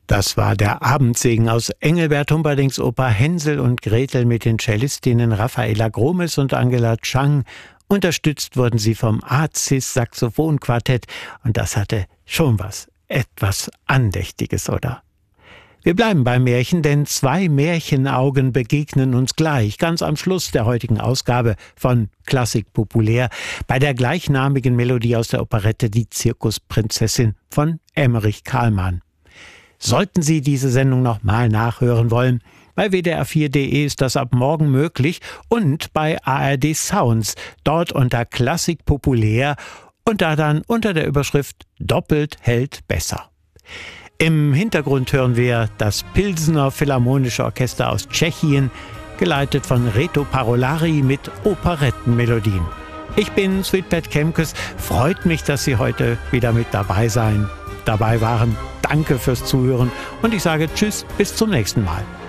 Das war der Abendsegen aus Engelbert Humperdincks Oper Hänsel und Gretel mit den Cellistinnen Raffaela Gromes und Angela Chang. Unterstützt wurden sie vom ACIS Saxophonquartett und das hatte schon etwas Andächtiges, oder? Wir bleiben beim Märchen, denn zwei Märchenaugen begegnen uns gleich, ganz am Schluss der heutigen Ausgabe von Klassik populär, bei der gleichnamigen Melodie aus der Operette Die Zirkusprinzessin von Emmerich Kahlmann. Sollten Sie diese Sendung nochmal nachhören wollen, bei wdr4.de ist das ab morgen möglich und bei ARD Sounds, dort unter Klassik populär und da dann unter der Überschrift Doppelt hält besser. Im Hintergrund hören wir das Pilsener Philharmonische Orchester aus Tschechien, geleitet von Reto Parolari mit Operettenmelodien. Ich bin Sweetbet Kemkes, freut mich, dass Sie heute wieder mit dabei waren. Danke fürs Zuhören und ich sage Tschüss, bis zum nächsten Mal.